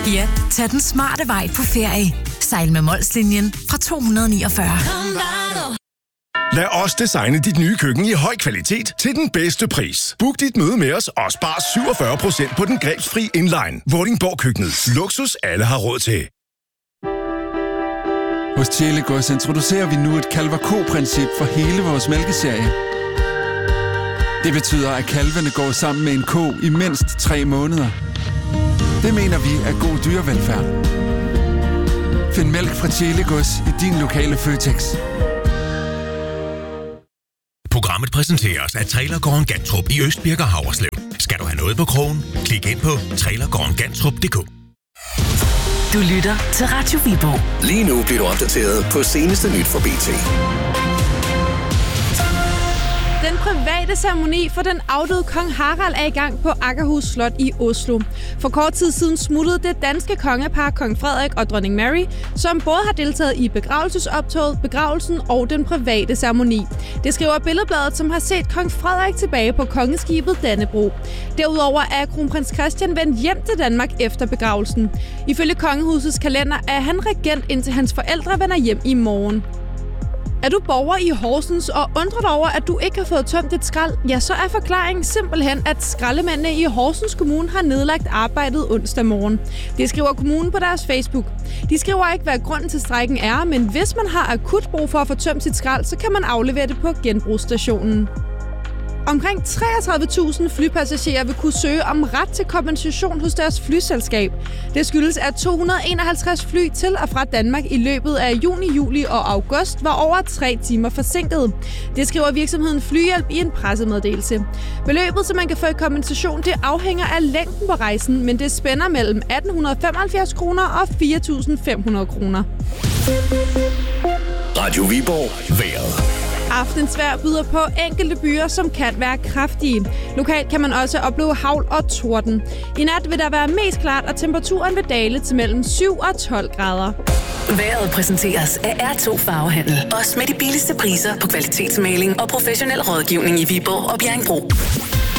Ja, tag den smarte vej på ferie. Sejl med Molslinjen fra 249. Lad os designe dit nye køkken i høj kvalitet til den bedste pris. Book dit møde med os og spar 47% på den grebsfri inline. Vordingborg Køkkenet. Luksus alle har råd til. Hos Tjelegårds introducerer vi nu et kalv-og-ko-princip for hele vores mælkeserie. Det betyder, at kalvene går sammen med en ko i mindst 3 måneder. Det mener vi er god dyrevelfærd. Find mælk fra Tjelegårds i din lokale Føtex. Programmet præsenteres af Trailergården Gantrup i Østbirk og Haverslev. Skal du have noget på krogen? Klik ind på trailergårdengantrup.dk. Du lytter til Radio Viborg. Lige nu bliver du opdateret på seneste nyt fra BT. Den private ceremoni for den afdøde kong Harald er i gang på Akerhus Slot i Oslo. For kort tid siden smuttede det danske kongepar, kong Frederik og dronning Mary, som både har deltaget i begravelsesoptoget, begravelsen og den private ceremoni. Det skriver Billedbladet, som har set kong Frederik tilbage på kongeskibet Dannebrog. Derudover er kronprins Christian vendt hjem til Danmark efter begravelsen. Ifølge kongehusets kalender er han regent, indtil hans forældre vender hjem i morgen. Er du borger i Horsens og undrer dig over, at du ikke har fået tømt dit skrald, ja, så er forklaringen simpelthen, at skraldemændene i Horsens Kommune har nedlagt arbejdet onsdag morgen. Det skriver kommunen på deres Facebook. De skriver ikke, hvad grunden til strejken er, men hvis man har akut brug for at få tømt sit skrald, så kan man aflevere det på genbrugsstationen. Omkring 33.000 flypassagerer vil kunne søge om ret til kompensation hos deres flyselskab. Det skyldes, at 251 fly til og fra Danmark i løbet af juni, juli og august var over 3 timer forsinket. Det skriver virksomheden Flyhjælp i en pressemeddelelse. Beløbet, som man kan få i kompensation, det afhænger af længden på rejsen, men det spænder mellem 1.875 kroner og 4.500 kroner. Radio Viborg. Vejret. Aftensvejr byder på enkelte byer, som kan være kraftige. Lokalt kan man også opleve hagl og torden. I nat vil der være mest klart, og temperaturen vil dale til mellem 7 og 12 grader. Vejret præsenteres af R2 Farvehandel. Også med de billigste priser på kvalitetsmaling og professionel rådgivning i Viborg og Bjerringbro.